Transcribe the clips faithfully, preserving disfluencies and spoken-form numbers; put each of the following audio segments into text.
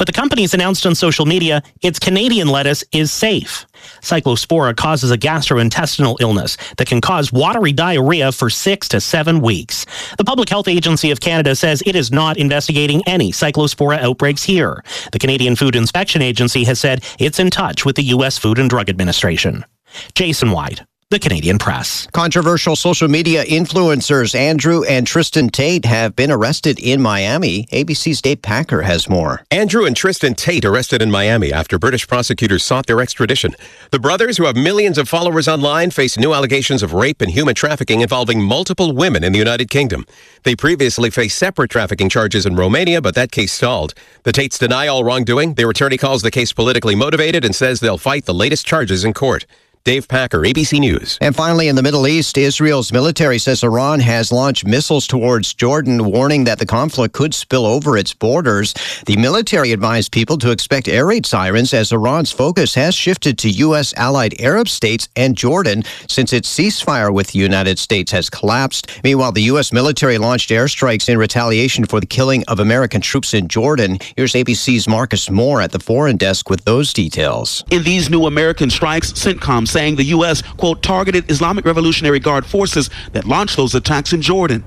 but the company's announced on social media its Canadian lettuce is safe. Cyclospora causes a gastrointestinal illness that can cause watery diarrhea for six to seven weeks. The Public Health Agency of Canada says it is not investigating any Cyclospora outbreaks here. The Canadian Food Inspection Agency has said it's in touch with the U S Food and Drug Administration. Jason White, The Canadian Press. Controversial social media influencers Andrew and Tristan Tate have been arrested in Miami. A B C's Dave Packer has more. Andrew and Tristan Tate arrested in Miami after British prosecutors sought their extradition. The brothers, who have millions of followers online, face new allegations of rape and human trafficking involving multiple women in the United Kingdom. They previously faced separate trafficking charges in Romania, but that case stalled. The Tates deny all wrongdoing. Their attorney calls the case politically motivated and says they'll fight the latest charges in court. Dave Packer, A B C News. And finally, in the Middle East, Israel's military says Iran has launched missiles towards Jordan, warning that the conflict could spill over its borders. The military advised people to expect air raid sirens as Iran's focus has shifted to U S allied Arab states and Jordan since its ceasefire with the United States has collapsed. Meanwhile, the U S military launched airstrikes in retaliation for the killing of American troops in Jordan. Here's A B C's Marcus Moore at the Foreign Desk with those details. In these new American strikes, CENTCOM saying the U S, quote, targeted Islamic Revolutionary Guard forces that launched those attacks in Jordan.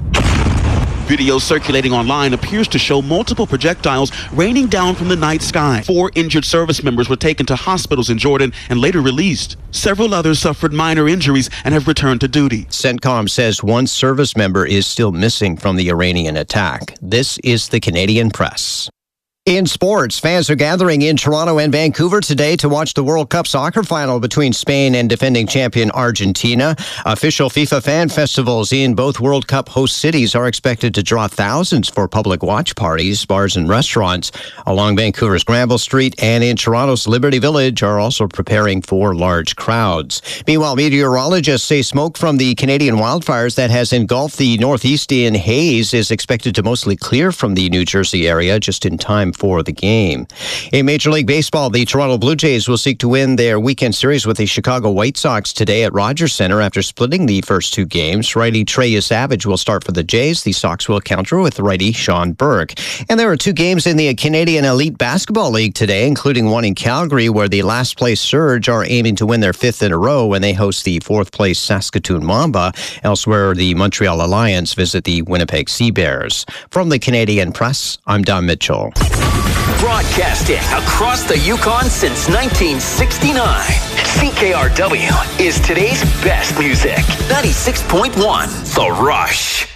Video circulating online appears to show multiple projectiles raining down from the night sky. Four injured service members were taken to hospitals in Jordan and later released. Several others suffered minor injuries and have returned to duty. CENTCOM says one service member is still missing from the Iranian attack. This is the Canadian Press. In sports, fans are gathering in Toronto and Vancouver today to watch the World Cup soccer final between Spain and defending champion Argentina. Official FIFA fan festivals in both World Cup host cities are expected to draw thousands for public watch parties. Bars and restaurants along Vancouver's Granville Street and in Toronto's Liberty Village are also preparing for large crowds. Meanwhile, meteorologists say smoke from the Canadian wildfires that has engulfed the northeast in haze is expected to mostly clear from the New Jersey area just in time for the game. In Major League Baseball, the Toronto Blue Jays will seek to win their weekend series with the Chicago White Sox today at Rogers Center after splitting the first two games. Righty Trey Savage will start for the Jays. The Sox will counter with righty Sean Burke. And there are two games in the Canadian Elite Basketball League today, including one in Calgary where the last place Surge are aiming to win their fifth in a row when they host the fourth place Saskatoon Mamba. Elsewhere, the Montreal Alliance visit the Winnipeg Sea Bears. From the Canadian Press, I'm Don Mitchell. Broadcasting across the Yukon since nineteen sixty-nine. C K R W is today's best music. ninety-six point one The Rush.